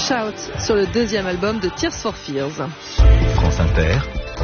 Shout sur le deuxième album de Tears for Fears. France Inter,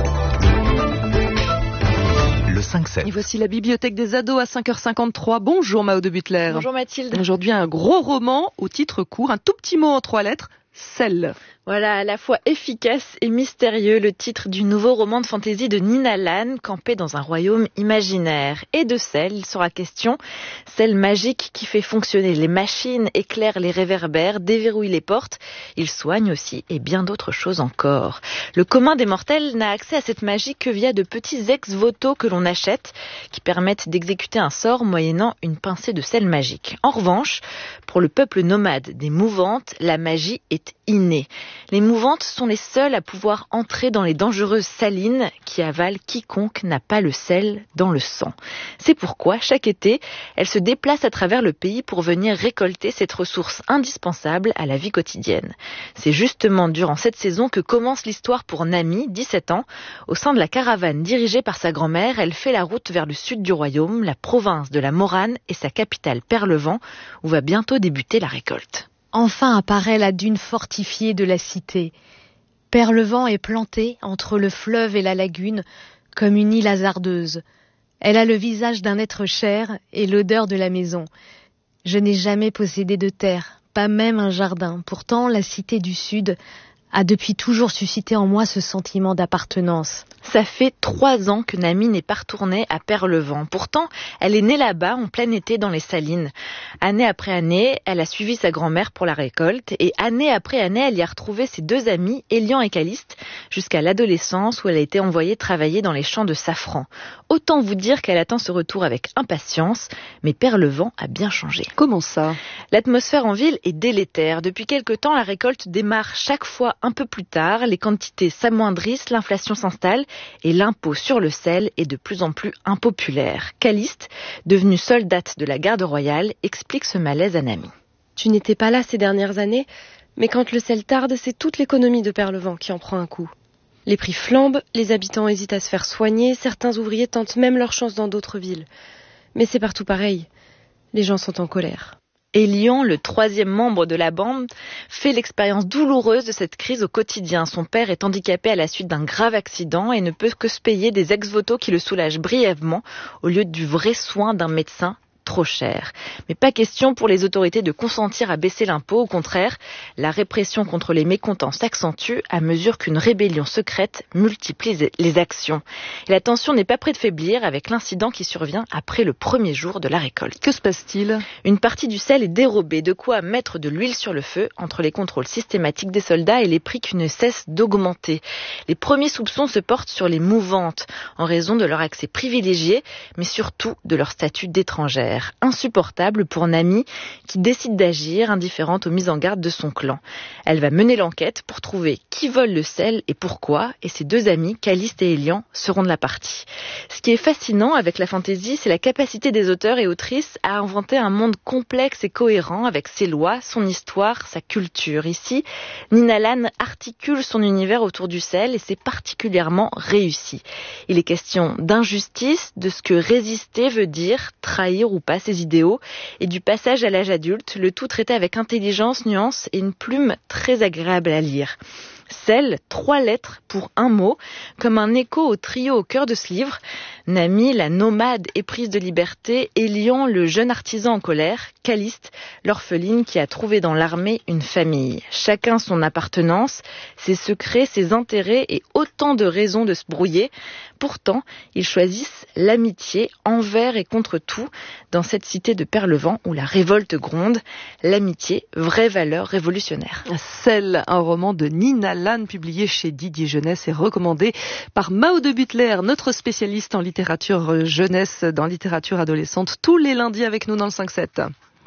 le 5-7. Et voici la bibliothèque des ados à 5h53. Bonjour Mao de Butler. Bonjour Mathilde. Aujourd'hui un gros roman au titre court, un tout petit mot en 3 lettres, Celle. Voilà, à la fois efficace et mystérieux, le titre du nouveau roman de fantaisie de Nina Lann, campé dans un royaume imaginaire. Et de celle, il sera question, celle magique qui fait fonctionner les machines, éclaire les réverbères, déverrouille les portes. Il soigne aussi et bien d'autres choses encore. Le commun des mortels n'a accès à cette magie que via de petits ex-voto que l'on achète, qui permettent d'exécuter un sort moyennant une pincée de sel magique. En revanche, pour le peuple nomade des mouvantes, la magie est innée. Les mouvantes sont les seules à pouvoir entrer dans les dangereuses salines qui avalent quiconque n'a pas le sel dans le sang. C'est pourquoi, chaque été, elles se déplacent à travers le pays pour venir récolter cette ressource indispensable à la vie quotidienne. C'est justement durant cette saison que commence l'histoire pour Nami, 17 ans. Au sein de la caravane dirigée par sa grand-mère, elle fait la route vers le sud du royaume, la province de la Morane et sa capitale Perlevent, où va bientôt débuter la récolte. Enfin apparaît la dune fortifiée de la cité. Perlevent est plantée entre le fleuve et la lagune comme une île hasardeuse. Elle a le visage d'un être cher et l'odeur de la maison. Je n'ai jamais possédé de terre, pas même un jardin. Pourtant, la cité du Sud a depuis toujours suscité en moi ce sentiment d'appartenance. Ça fait 3 ans que Nami n'est pas retournée à Perlevent. Pourtant, elle est née là-bas en plein été dans les salines. Année après année, elle a suivi sa grand-mère pour la récolte et année après année, elle y a retrouvé ses 2 amis, Elian et Caliste, jusqu'à l'adolescence où elle a été envoyée travailler dans les champs de safran. Autant vous dire qu'elle attend ce retour avec impatience, mais Perlevent a bien changé. Comment ça ? L'atmosphère en ville est délétère. Depuis quelque temps, la récolte démarre chaque fois un peu plus tard, les quantités s'amoindrissent, l'inflation s'installe et l'impôt sur le sel est de plus en plus impopulaire. Caliste, devenue soldate de la garde royale, explique ce malaise à Nami. Tu n'étais pas là ces dernières années, mais quand le sel tarde, c'est toute l'économie de Perlevent qui en prend un coup. Les prix flambent, les habitants hésitent à se faire soigner, certains ouvriers tentent même leur chance dans d'autres villes. Mais c'est partout pareil, les gens sont en colère. Elian, le 3e membre de la bande, fait l'expérience douloureuse de cette crise au quotidien. Son père est handicapé à la suite d'un grave accident et ne peut que se payer des ex-voto qui le soulagent brièvement au lieu du vrai soin d'un médecin trop cher. Mais pas question pour les autorités de consentir à baisser l'impôt. Au contraire, la répression contre les mécontents s'accentue à mesure qu'une rébellion secrète multiplie les actions. Et la tension n'est pas près de faiblir avec l'incident qui survient après le premier jour de la récolte. Que se passe-t-il ? Une partie du sel est dérobée, de quoi mettre de l'huile sur le feu entre les contrôles systématiques des soldats et les prix qui ne cessent d'augmenter. Les premiers soupçons se portent sur les mouvantes en raison de leur accès privilégié, mais surtout de leur statut d'étrangère. Insupportable pour Nami qui décide d'agir, indifférente aux mises en garde de son clan. Elle va mener l'enquête pour trouver qui vole le sel et pourquoi, et ses 2 amis, Caliste et Elian, seront de la partie. Ce qui est fascinant avec la fantaisie, c'est la capacité des auteurs et autrices à inventer un monde complexe et cohérent avec ses lois, son histoire, sa culture. Ici, Nina Lann articule son univers autour du sel et c'est particulièrement réussi. Il est question d'injustice, de ce que résister veut dire, trahir ou pas ses idéaux, et du passage à l'âge adulte, le tout traité avec intelligence, nuance et une plume très agréable à lire. Celle, 3 lettres pour un mot, comme un écho au trio au cœur de ce livre. Nami, la nomade éprise de liberté, Elian, le jeune artisan en colère, Caliste, l'orpheline qui a trouvé dans l'armée une famille. Chacun son appartenance, ses secrets, ses intérêts et autant de raisons de se brouiller. Pourtant, ils choisissent l'amitié envers et contre tout dans cette cité de Perlevent où la révolte gronde. L'amitié, vraie valeur révolutionnaire. Celle, un roman de Nina Lann publié chez Didier Jeunesse et recommandé par Mao de Butler, notre spécialiste en littérature jeunesse, dans littérature adolescente, tous les lundis avec nous dans le 5-7.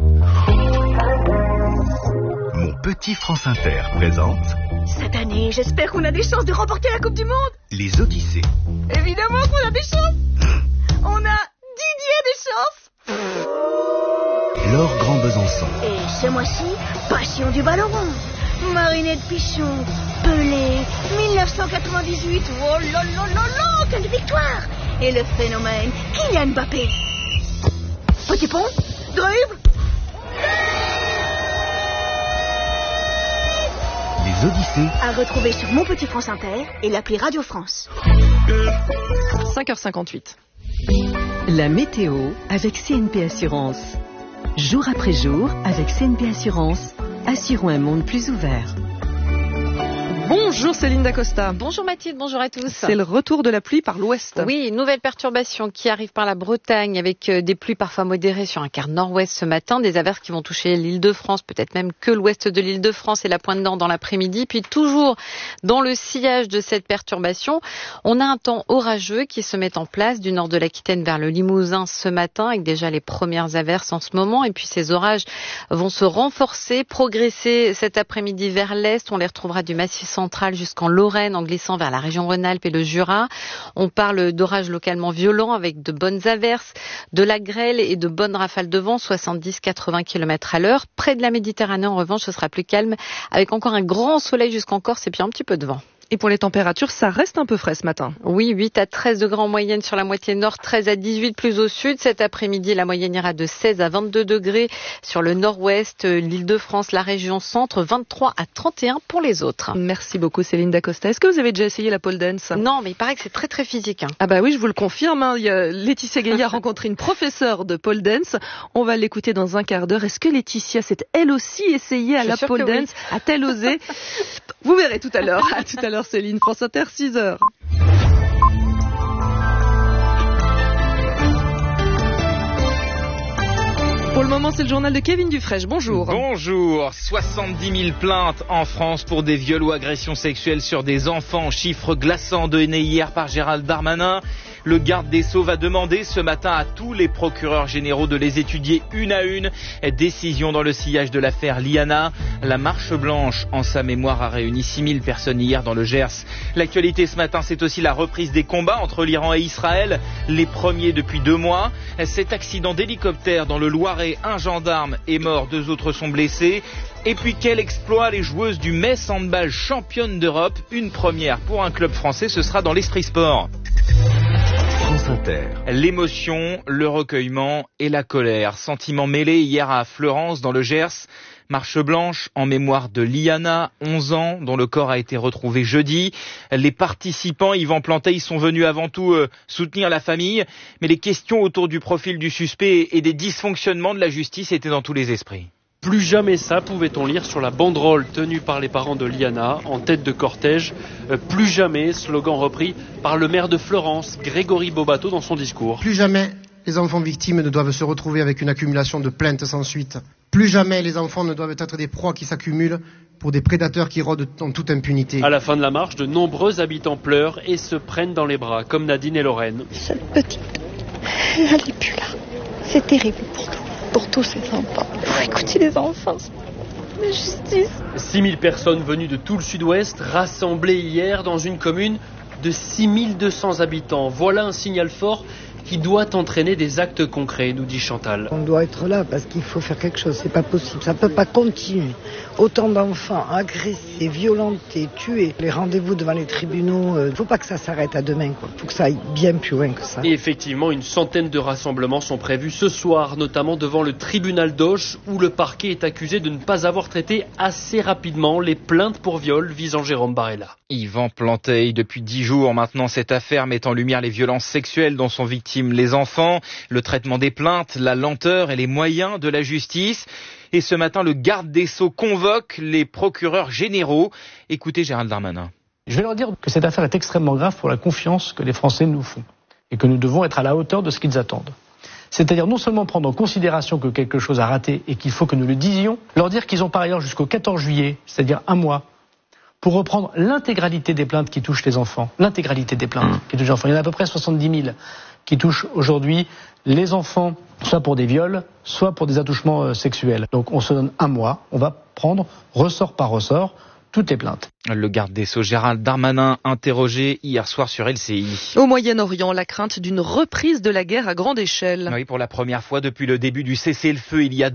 Mon petit France Inter présente Cette année, j'espère qu'on a des chances de remporter la Coupe du Monde. Les Odyssées. Évidemment qu'on a des chances. On a Didier des chances. Laure Grand Besançon. Et ce mois-ci, passion du ballon rond. Marinette Pichon, Pelé, 1998. Oh là là là là, quelle victoire. Et le phénomène, Kylian Mbappé. Petit pont, dribble. Les Odyssées. À retrouver sur Mon Petit France Inter et l'appli Radio France. 5h58. La météo avec CNP Assurance. Jour après jour, avec CNP Assurance, assurons un monde plus ouvert. Bonjour Céline Dacosta. Bonjour Mathilde, bonjour à tous. C'est le retour de la pluie par l'ouest. Oui, une nouvelle perturbation qui arrive par la Bretagne avec des pluies parfois modérées sur un quart nord-ouest ce matin, des averses qui vont toucher l'Île-de-France, peut-être même que l'ouest de l'Île-de-France et la Pointe Nord dans l'après-midi. Puis toujours dans le sillage de cette perturbation, on a un temps orageux qui se met en place du nord de l'Aquitaine vers le Limousin ce matin avec déjà les premières averses en ce moment. Et puis ces orages vont se renforcer, progresser cet après-midi vers l'est. On les retrouvera du Massif centrale jusqu'en Lorraine en glissant vers la région Rhône-Alpes et le Jura. On parle d'orages localement violents avec de bonnes averses, de la grêle et de bonnes rafales de vent, 70-80 km à l'heure. Près de la Méditerranée, en revanche, ce sera plus calme avec encore un grand soleil jusqu'en Corse et puis un petit peu de vent. Et pour les températures, ça reste un peu frais ce matin. Oui, 8 à 13 degrés en moyenne sur la moitié nord, 13 à 18 plus au sud. Cet après-midi, la moyenne ira de 16 à 22 degrés sur le nord-ouest, l'Île-de-France, la région centre, 23 à 31 pour les autres. Merci beaucoup Céline Dacosta. Est-ce que vous avez déjà essayé la pole dance ? Non, mais il paraît que c'est très très physique. Ah bah oui, je vous le confirme. Laetitia Gaillard a rencontré une professeure de pole dance. On va l'écouter dans un quart d'heure. Est-ce que Laetitia s'est elle aussi essayée à la pole dance ? Oui. A-t-elle osé ? Vous verrez tout à l'heure. À tout à l'heure Céline, France Inter, 6h. Pour le moment, c'est le journal de Kevin Dufresne. Bonjour. Bonjour. 70 000 plaintes en France pour des viols ou agressions sexuelles sur des enfants. Chiffre glaçant donné hier par Gérald Darmanin. Le garde des Sceaux va demander ce matin à tous les procureurs généraux de les étudier une à une. Décision dans le sillage de l'affaire Liana. La marche blanche en sa mémoire a réuni 6 000 personnes hier dans le Gers. L'actualité ce matin, c'est aussi la reprise des combats entre l'Iran et Israël, les premiers depuis 2 mois. Cet accident d'hélicoptère dans le Loiret, un gendarme est mort, 2 autres sont blessés. Et puis quel exploit, les joueuses du Metz Handball championnes d'Europe. Une première pour un club français, ce sera dans l'Esprit Sport. France Inter. L'émotion, le recueillement et la colère. Sentiments mêlés hier à Fleurance dans le Gers. Marche blanche en mémoire de Liana, 11 ans, dont le corps a été retrouvé jeudi. Les participants, Yvan Planteil, sont venus avant tout soutenir la famille. Mais les questions autour du profil du suspect et des dysfonctionnements de la justice étaient dans tous les esprits. Plus jamais ça, pouvait-on lire sur la banderole tenue par les parents de Liana en tête de cortège. Plus jamais, slogan repris par le maire de Fleurance, Grégory Bobato, dans son discours. Plus jamais les enfants victimes ne doivent se retrouver avec une accumulation de plaintes sans suite. Plus jamais les enfants ne doivent être des proies qui s'accumulent pour des prédateurs qui rôdent en toute impunité. À la fin de la marche, de nombreux habitants pleurent et se prennent dans les bras, comme Nadine et Lorraine. Cette petite, elle n'est plus là. C'est terrible pour tous ces enfants. Il faut écouter les enfants. La justice. 6 000 personnes venues de tout le sud-ouest, rassemblées hier dans une commune de 6 200 habitants. Voilà un signal fort qui doit entraîner des actes concrets, nous dit Chantal. On doit être là parce qu'il faut faire quelque chose, c'est pas possible, ça peut pas continuer. Autant d'enfants agressés, violentés, tués, les rendez-vous devant les tribunaux, faut pas que ça s'arrête à demain, quoi. Faut que ça aille bien plus loin que ça. Et effectivement, une centaine de rassemblements sont prévus ce soir, notamment devant le tribunal d'Auch, où le parquet est accusé de ne pas avoir traité assez rapidement les plaintes pour viol visant Jérôme Barella. Yvan Planteil, depuis 10 jours maintenant, cette affaire met en lumière les violences sexuelles dont sont victimes les enfants, le traitement des plaintes, la lenteur et les moyens de la justice. Et ce matin, le garde des Sceaux convoque les procureurs généraux. Écoutez Gérald Darmanin. Je vais leur dire que cette affaire est extrêmement grave pour la confiance que les Français nous font et que nous devons être à la hauteur de ce qu'ils attendent. C'est-à-dire non seulement prendre en considération que quelque chose a raté et qu'il faut que nous le disions, leur dire qu'ils ont par ailleurs jusqu'au 14 juillet, c'est-à-dire un mois, pour reprendre l'intégralité des plaintes qui touchent les enfants. L'intégralité des plaintes qui touchent les enfants. Il y en a à peu près 70 000 qui touchent aujourd'hui les enfants, soit pour des viols, soit pour des attouchements sexuels. Donc on se donne un mois, on va prendre ressort par ressort toutes les plaintes. Le garde des Sceaux Gérald Darmanin interrogé hier soir sur LCI. Au Moyen-Orient, la crainte d'une reprise de la guerre à grande échelle. Oui, pour la première fois depuis le début du cessez-le-feu il y a